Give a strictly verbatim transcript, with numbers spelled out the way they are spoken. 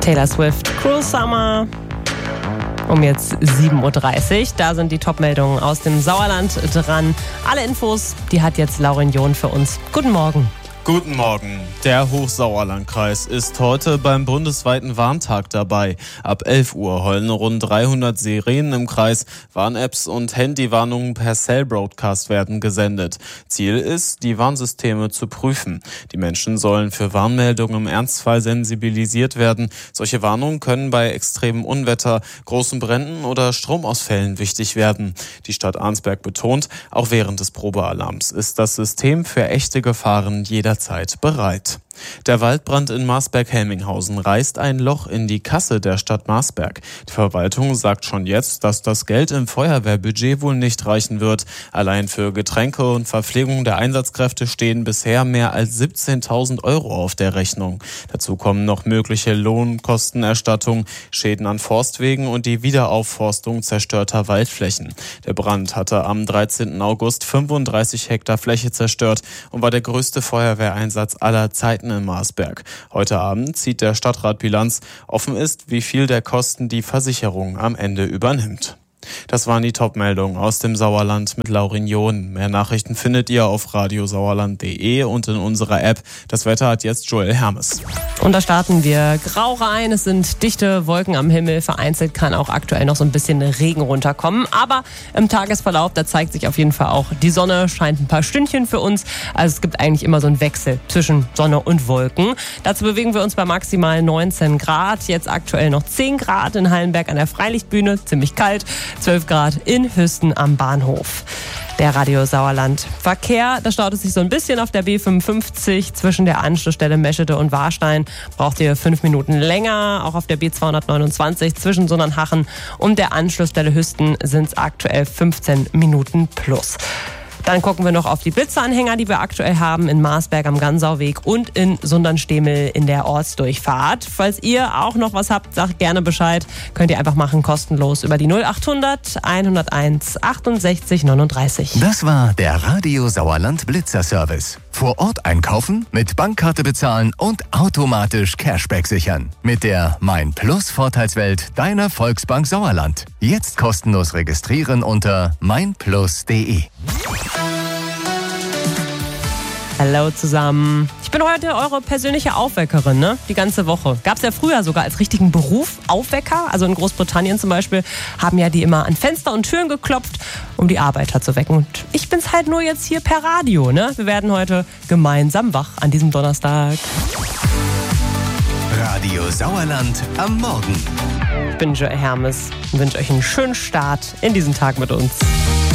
Taylor Swift, Cruel Summer. Um jetzt sieben Uhr dreißig, da sind die Top-Meldungen aus dem Sauerland dran. Alle Infos, die hat jetzt Laurin John für uns. Guten Morgen. Guten Morgen. Der Hochsauerlandkreis ist heute beim bundesweiten Warntag dabei. Ab elf Uhr heulen rund dreihundert Sirenen im Kreis. Warn-Apps und Handywarnungen per Cell-Broadcast werden gesendet. Ziel ist, die Warnsysteme zu prüfen. Die Menschen sollen für Warnmeldungen im Ernstfall sensibilisiert werden. Solche Warnungen können bei extremem Unwetter, großen Bränden oder Stromausfällen wichtig werden. Die Stadt Arnsberg betont, auch während des Probealarms ist das System für echte Gefahren jederzeit Zeit bereit. Der Waldbrand in Marsberg-Helminghausen reißt ein Loch in die Kasse der Stadt Marsberg. Die Verwaltung sagt schon jetzt, dass das Geld im Feuerwehrbudget wohl nicht reichen wird. Allein für Getränke und Verpflegung der Einsatzkräfte stehen bisher mehr als siebzehntausend Euro auf der Rechnung. Dazu kommen noch mögliche Lohnkostenerstattungen, Schäden an Forstwegen und die Wiederaufforstung zerstörter Waldflächen. Der Brand hatte am dreizehnten August fünfunddreißig Hektar Fläche zerstört und war der größte Feuerwehreinsatz aller Zeiten in Marsberg. Heute Abend zieht der Stadtrat Bilanz. Offen ist, wie viel der Kosten die Versicherung am Ende übernimmt. Das waren die Top-Meldungen aus dem Sauerland mit Laurin John. Mehr Nachrichten findet ihr auf radiosauerland punkt de und in unserer App. Das Wetter hat jetzt Joel Hermes. Und da starten wir grau rein. Es sind dichte Wolken am Himmel. Vereinzelt kann auch aktuell noch so ein bisschen Regen runterkommen. Aber im Tagesverlauf, da zeigt sich auf jeden Fall auch, die Sonne scheint ein paar Stündchen für uns. Also es gibt eigentlich immer so einen Wechsel zwischen Sonne und Wolken. Dazu bewegen wir uns bei maximal neunzehn Grad. Jetzt aktuell noch zehn Grad in Hallenberg an der Freilichtbühne. Ziemlich kalt. zwölf Grad in Hüsten am Bahnhof. Der Radio Sauerland Verkehr, da staut es sich so ein bisschen auf der B fünfundfünfzig zwischen der Anschlussstelle Meschede und Warstein. Braucht ihr fünf Minuten länger. Auch auf der B zweihundertneunundzwanzig zwischen Sundernhachen und der Anschlussstelle Hüsten sind es aktuell fünfzehn Minuten plus. Dann gucken wir noch auf die Blitzeranhänger, die wir aktuell haben in Marsberg am Gansauweg und in Sundern-Stehmel in der Ortsdurchfahrt. Falls ihr auch noch was habt, sagt gerne Bescheid. Könnt ihr einfach machen, kostenlos über die null achthundert hunderteins achtundsechzig neununddreißig. Das war der Radio Sauerland Blitzer-Service. Vor Ort einkaufen, mit Bankkarte bezahlen und automatisch Cashback sichern. Mit der Mein Plus Vorteilswelt deiner Volksbank Sauerland. Jetzt kostenlos registrieren unter meinplus punkt de. Hallo zusammen. Ich bin heute eure persönliche Aufweckerin, ne? Die ganze Woche. Gab es ja früher sogar als richtigen Beruf, Aufwecker. Also in Großbritannien zum Beispiel haben ja die immer an Fenster und Türen geklopft, um die Arbeiter zu wecken. Und ich bin's halt nur jetzt hier per Radio, ne? Wir werden heute gemeinsam wach an diesem Donnerstag. Radio Sauerland am Morgen. Ich bin Joel Hermes und wünsche euch einen schönen Start in diesen Tag mit uns.